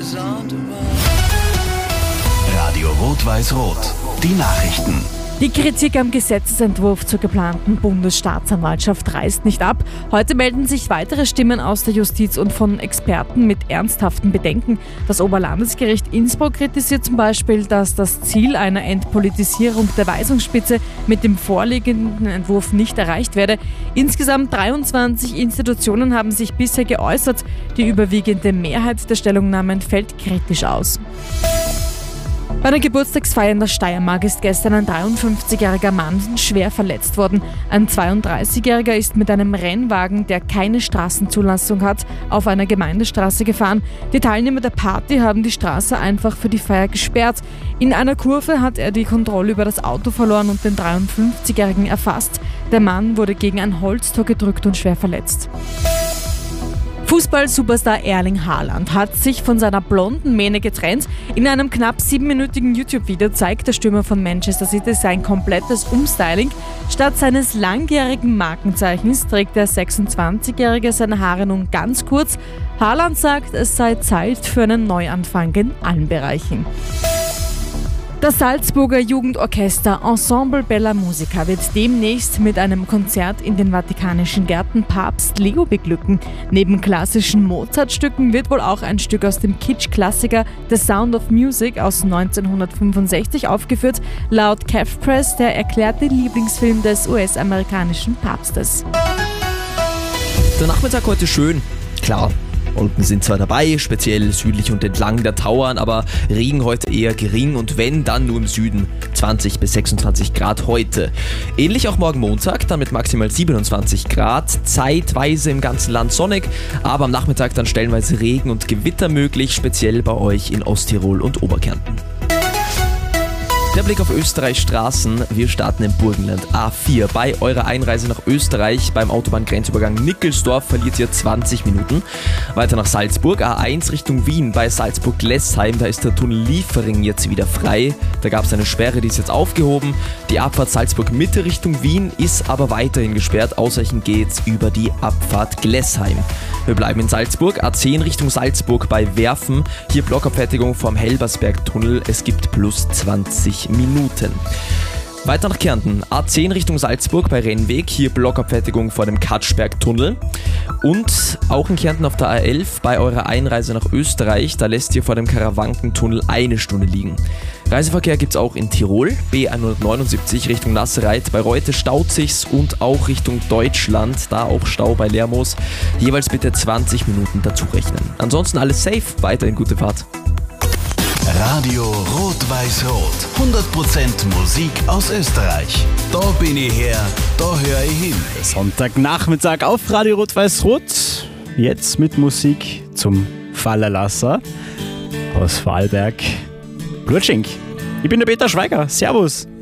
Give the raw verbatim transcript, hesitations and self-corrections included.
Radio Rot-Weiß-Rot. Die Nachrichten. Die Kritik am Gesetzesentwurf zur geplanten Bundesstaatsanwaltschaft reißt nicht ab. Heute melden sich weitere Stimmen aus der Justiz und von Experten mit ernsthaften Bedenken. Das Oberlandesgericht Innsbruck kritisiert zum Beispiel, dass das Ziel einer Entpolitisierung der Weisungsspitze mit dem vorliegenden Entwurf nicht erreicht werde. Insgesamt dreiundzwanzig Institutionen haben sich bisher geäußert. Die überwiegende Mehrheit der Stellungnahmen fällt kritisch aus. Bei einer Geburtstagsfeier in der Steiermark ist gestern ein dreiundfünfzigjähriger Mann schwer verletzt worden. Ein zweiunddreißigjähriger ist mit einem Rennwagen, der keine Straßenzulassung hat, auf einer Gemeindestraße gefahren. Die Teilnehmer der Party haben die Straße einfach für die Feier gesperrt. In einer Kurve hat er die Kontrolle über das Auto verloren und den dreiundfünfzigjährigen erfasst. Der Mann wurde gegen ein Holztor gedrückt und schwer verletzt. Fußball-Superstar Erling Haaland hat sich von seiner blonden Mähne getrennt. In einem knapp siebenminütigen YouTube-Video zeigt der Stürmer von Manchester City sein komplettes Umstyling. Statt seines langjährigen Markenzeichens trägt der sechsundzwanzigjährige seine Haare nun ganz kurz. Haaland sagt, es sei Zeit für einen Neuanfang in allen Bereichen. Das Salzburger Jugendorchester Ensemble Bella Musica wird demnächst mit einem Konzert in den vatikanischen Gärten Papst Leo beglücken. Neben klassischen Mozart-Stücken wird wohl auch ein Stück aus dem Kitsch-Klassiker The Sound of Music aus neunzehnhundertfünfundsechzig aufgeführt. Laut Kev Press der erklärte Lieblingsfilm des U S-amerikanischen Papstes. Der Nachmittag heute schön, klar. Wolken sind zwar dabei, speziell südlich und entlang der Tauern, aber Regen heute eher gering und wenn, dann nur im Süden. zwanzig bis sechsundzwanzig Grad heute. Ähnlich auch morgen Montag, dann mit maximal siebenundzwanzig Grad, zeitweise im ganzen Land sonnig, aber am Nachmittag dann stellenweise Regen und Gewitter möglich, speziell bei euch in Osttirol und Oberkärnten. Der Blick auf Österreichs Straßen. Wir starten im Burgenland. A vier. Bei eurer Einreise nach Österreich beim Autobahngrenzübergang Nickelsdorf verliert ihr zwanzig Minuten. Weiter nach Salzburg. A eins Richtung Wien bei Salzburg-Glessheim. Da ist der Tunnel Liefering jetzt wieder frei. Da gab es eine Sperre, die ist jetzt aufgehoben. Die Abfahrt Salzburg-Mitte Richtung Wien ist aber weiterhin gesperrt. Ausweichen geht's über die Abfahrt Glessheim. Wir bleiben in Salzburg. A zehn Richtung Salzburg bei Werfen. Hier Blockabfertigung vom Helbersberg-Tunnel. Es gibt plus zwanzig Minuten. Weiter nach Kärnten. A zehn Richtung Salzburg bei Rennweg. Hier Blockabfertigung vor dem Katschberg-Tunnel. Und auch in Kärnten auf der A elf bei eurer Einreise nach Österreich. Da lässt ihr vor dem Karawankentunnel eine Stunde liegen. Reiseverkehr gibt es auch in Tirol. B hundertneunundsiebzig Richtung Nassereit. Bei Reute staut sich's und auch Richtung Deutschland. Da auch Stau bei Lermoos. Jeweils bitte zwanzig Minuten dazu rechnen. Ansonsten alles safe. Weiterhin gute Fahrt. Radio Rot-Weiß-Rot. hundert Prozent Musik aus Österreich. Da bin ich her, da höre ich hin. Sonntagnachmittag auf Radio Rot-Weiß-Rot. Jetzt mit Musik zum Fallerlasser aus Vorarlberg. Blutschink. Ich bin der Peter Schweiger. Servus.